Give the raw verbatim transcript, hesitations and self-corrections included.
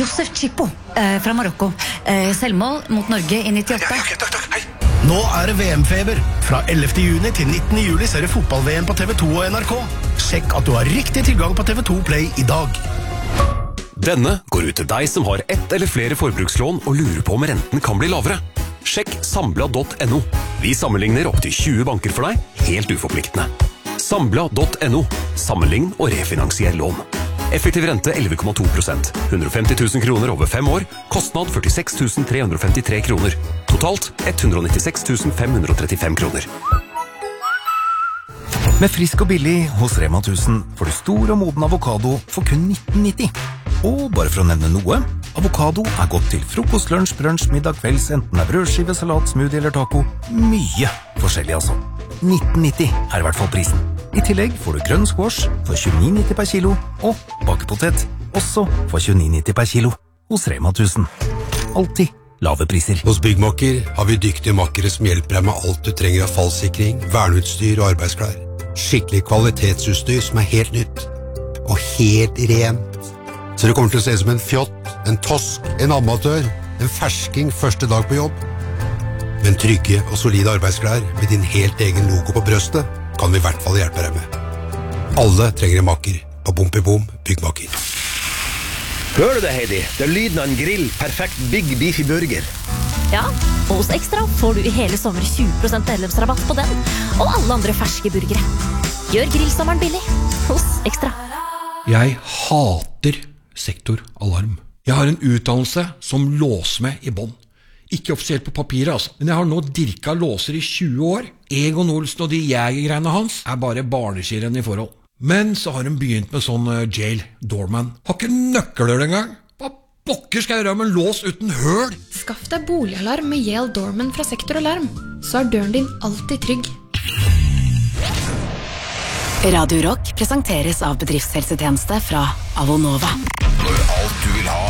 Josef Chipo eh, fra Marokko. Eh, selvmål mot Norge i nittiåtte. Ja, ja, takk, takk, hei. Nå er det V M-feber. Fra ellevte juni til nittende juli ser du fotball-V M på T V to og N R K. Sjekk at du har riktig tilgang på T V to Play i dag. Denne går ut til deg som har ett eller flere forbrukslån og lurer på om renten kan bli lavere. Sjekk sambla punktum no. Vi sammenligner opp til tjue banker for deg, helt uforpliktende. sambla punktum no. Sammenlign og refinansier lån. Effektiv rente elleve komma to prosent. hundre og femti tusen kroner over fem år. Kostnad førtiseks tusen tre hundre og femtitre kroner. Totalt hundre og nittiseks tusen fem hundre og trettifem kroner. Med frisk og billig hos Rema tusen får du stor og moden avokado for kun nitten nitti. Og bare for å nevne noe, avokado er godt til frokost, lunsj, brunch, middag, kvelds, enten er brødskive, salat, smoothie eller taco. Mye forskjellig altså. nitten nitti er i hvert fall prisen. I tillegg får du grønn squash for tjueni nitti per kilo, og bakepotet også for tjueni nitti per kilo. Hos Rema tusen. Alltid lave priser. Hos Byggmakker har vi dyktige makkere som hjelper deg med alt du trenger av fallsikring, verneutstyr og arbeidsklær. Skikkelig kvalitetsutstyr som er helt nytt. Og helt rent. Så det kommer til å se som en fjott, en tosk, en amatør, en fersking første dag på jobb. Men trygge og solide arbeidsklær med din helt egen logo på brøstet kan vi i hvert fall hjelpe deg med. Alle trenger en makker. På Bompibom Byggmakker. Hører du det, Heidi? Det er lyden av en grill. Perfekt Big Beefy Burger. Ja, og hos Extra får du i hele sommer tjue prosent medlemsrabatt på den, og alle andre ferske burgere. Gjør grillsommeren billig hos Extra. Jeg hater sektoralarm. Jeg har en utdannelse som låsmed i bånd. Ikke offisielt på papiret, altså. Men jeg har nå dirka låser i tjue år. Egon Olsen og de jegergreiene hans er bare barneskirenn i forhold. Men så har de begynt med sånn uh, jail doorman. Har ikke nøkler engang. Hva bokker skal jeg gjøre med en lås uten høl? Skaff deg boligalarm med Yale Doorman fra Sektoralarm. Så er døren din alltid trygg. Radio Rock presenteres av bedriftshelsetjeneste fra Avonova. Når alt du vil ha